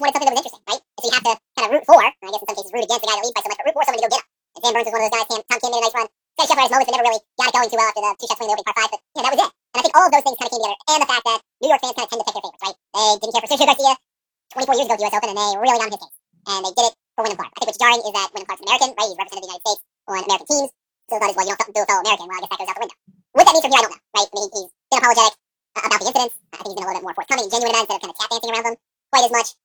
wanted something that was interesting, right? So you have to kind of root for, and I guess in some cases root against the guy that leads by so much, but root for someone to go get him. And Sam Burns was one of those guys. Tom Kim made a nice run. Scotty Scheffler had his moments, but never really got it going too well after the 2 shot swing in the opening par 5. But that was it. And I think all of those things kind of came together, and the fact that New York fans kind of tend to pick their favorites, right? They didn't care for Sergio Garcia 24 years ago at the U.S. Open, and they really got on his case. And they did it for Wyndham Clark. I think what's jarring is that Wyndham Clark's an American, right? He's represented the United States on American teams. So the thought is, well, you don't do a fellow American. Well, I guess that goes out the window. What that means from here, I don't know, right? I mean, he's been apologetic about the incidents. I think he's been a little bit more forthcoming and genuine about it instead of kind of tap dancing around them quite as much.